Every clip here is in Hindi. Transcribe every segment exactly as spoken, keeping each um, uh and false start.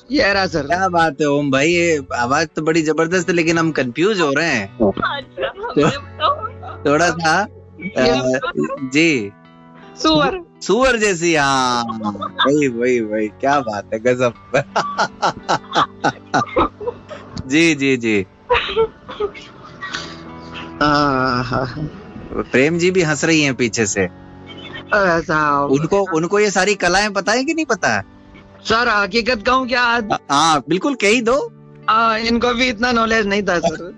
ये रहा सर। क्या बात है ओम भाई, ये आवाज तो बड़ी जबरदस्त है, लेकिन हम कंफ्यूज हो रहे हैं अच्छा, तो, हमें बताओ। थोड़ा सा। आ, जी, सुअर। सुअर जैसी, हाँ वही वही वही, क्या बात है, गजब। जी जी जी। प्रेम जी भी हंस रही हैं पीछे से। ऐसा उनको उनको ये सारी कलाएं पता है कि नहीं पता? सर, हकीकत कहूँ क्या? हाँ बिल्कुल, कह ही दो। आ, इनको भी इतना नॉलेज नहीं था सर।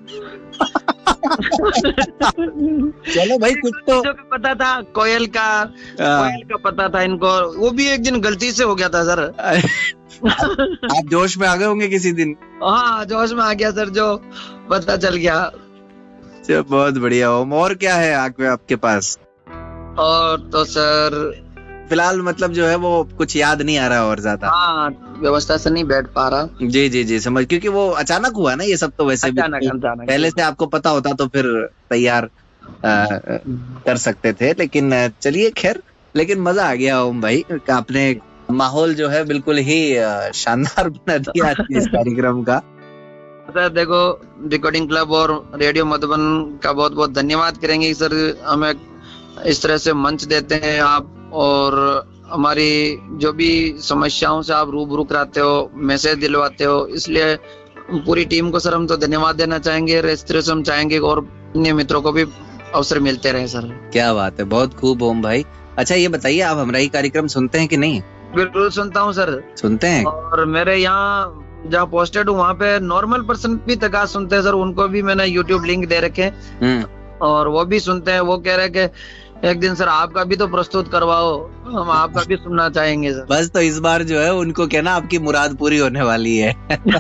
चलो भाई, कुछ तो जो भी पता था कोयल का, कोयल का पता था इनको, वो भी एक दिन गलती से हो गया था सर। आप जोश में आ गए होंगे किसी दिन। हाँ, जोश में आ गया सर, जो पता चल गया। चलो बहुत बढ़िया। ओम, और क्या है आगे आपके पास? और तो सर फिलहाल मतलब जो है वो कुछ याद नहीं आ रहा और ज्यादा। हाँ, व्यवस्था से नहीं बैठ पा रहा। जी जी जी, समझ, क्योंकि वो अचानक हुआ ना ये सब, तो वैसे भी अचानक अचानक पहले से आपको पता होता तो फिर तैयार आ, कर सकते थे, लेकिन चलिए खैर, लेकिन मजा आ गया ओम भाई। आपने माहौल जो है बिल्कुल ही शानदार बना दिया आज के इस कार्यक्रम का। सर देखो, रिकॉर्डिंग क्लब और रेडियो मधुबन का बहुत बहुत धन्यवाद करेंगे सर, हमें इस तरह से मंच देते हैं आप, और हमारी जो भी समस्याओं से आप रूबरू कराते हो, मैसेज दिलवाते हो, इसलिए पूरी टीम को सर हम तो धन्यवाद देना चाहेंगे। इस तरह से हम चाहेंगे और अन्य मित्रों को भी अवसर मिलते रहे सर। क्या बात है, बहुत खूब ओम भाई। अच्छा ये बताइए, आप हमारा ये कार्यक्रम सुनते हैं कि नहीं? बिल्कुल सुनता हूँ सर। सुनते हैं? और मेरे यहाँ जहाँ पोस्टेड हूँ वहाँ पे नॉर्मल पर्सन भी तक सुनते हैं सर, उनको भी मैंने यूट्यूब लिंक दे रखे, और वो भी सुनते हैं। वो कह रहे हैं कि एक दिन सर आपका भी तो प्रस्तुत करवाओ, हम आपका भी सुनना चाहेंगे सर। बस तो इस बार जो है उनको कहना आपकी मुराद पूरी होने वाली है।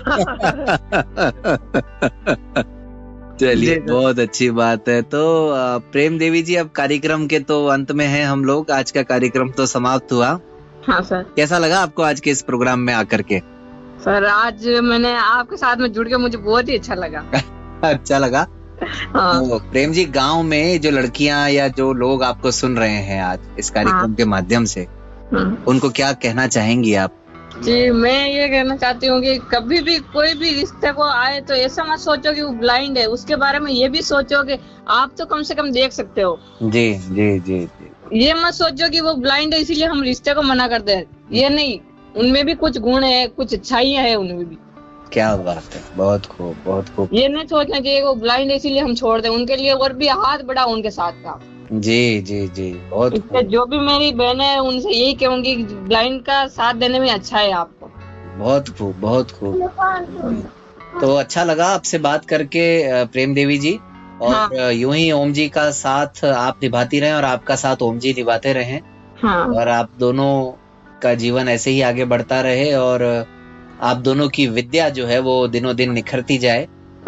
चलिए बहुत अच्छी बात है। तो प्रेम देवी जी, अब कार्यक्रम के तो अंत में हैं हम लोग, आज का कार्यक्रम तो समाप्त हुआ। हाँ सर। कैसा लगा आपको आज के इस प्रोग्राम में आकर के? सर आज मैंने आपके साथ में जुड़ के मुझे बहुत ही अच्छा लगा। अच्छा लगा। हाँ। तो प्रेम जी, गांव में जो लड़कियां या जो लोग आपको सुन रहे हैं आज इस कार्यक्रम हाँ। के माध्यम से, उनको क्या कहना चाहेंगी आप? जी, मैं ये कहना चाहती हूँ कि कभी भी कोई भी रिश्ते को आए तो ऐसा मत सोचो कि वो ब्लाइंड है, उसके बारे में ये भी सोचो कि आप तो कम से कम देख सकते हो। जी जी जी जी। ये मत सोचो कि वो ब्लाइंड है इसीलिए हम रिश्ते को मना करते हैं, ये नहीं, उनमें भी कुछ गुण है, कुछ अच्छाइयाँ है उनमें भी। क्या बात है, बहुत खूब बहुत खूब। ये नहीं सोचना चाहिए वो ब्लाइंड है इसीलिए हम छोड़ दें, उनके लिए और भी हाथ बढ़ा उनके साथ का। जी जी जी, बहुत खूब। जो भी मेरी बहन है उनसे यही कहूंगी, ब्लाइंड का साथ देने में अच्छा है आपको। बहुत खूब बहुत खूब। तो अच्छा लगा आपसे बात करके प्रेम देवी जी, और हाँ। यूं ही ओम जी का साथ आप निभाती रहें और आपका साथ ओम जी निभाते रहें। हाँ। और आप दोनों का जीवन ऐसे ही आगे बढ़ता रहे, और आप दोनों की विद्या जो है वो दिनों दिन निखरती जाए।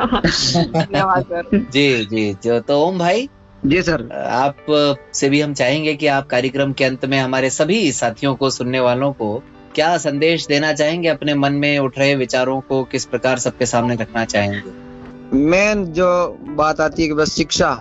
धन्यवाद सर। जी जी, जो तो ओम भाई जी सर, आप से भी हम चाहेंगे कि आप कार्यक्रम के अंत में हमारे सभी साथियों को, सुनने वालों को क्या संदेश देना चाहेंगे? अपने मन में उठ रहे विचारों को किस प्रकार सबके सामने रखना चाहेंगे? मेन जो बात आती है कि बस शिक्षा,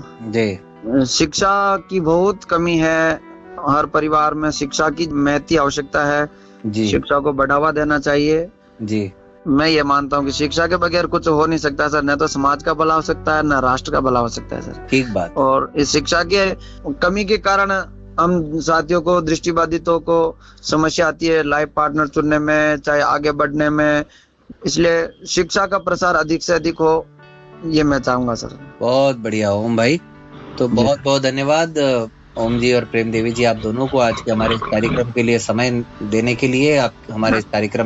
जी, शिक्षा की बहुत कमी है, हर परिवार में शिक्षा की महती आवश्यकता है जी। शिक्षा को बढ़ावा देना चाहिए जी। मैं ये मानता हूँ कि शिक्षा के बगैर कुछ हो नहीं सकता सर, न तो समाज का भला हो सकता है, न राष्ट्र का भला हो सकता है सर। ठीक बात। और इस शिक्षा के कमी के कारण हम साथियों को, दृष्टिबाधितों को समस्या आती है लाइफ पार्टनर चुनने में, चाहे आगे बढ़ने में, इसलिए शिक्षा का प्रसार अधिक से अधिक हो, ये मैं चाहूंगा सर। बहुत बढ़िया ओम भाई, तो बहुत बहुत धन्यवाद ओम जी और प्रेम देवी जी, आप दोनों को आज के हमारे कार्यक्रम के लिए समय देने के लिए, आप हमारे इस कार्यक्रम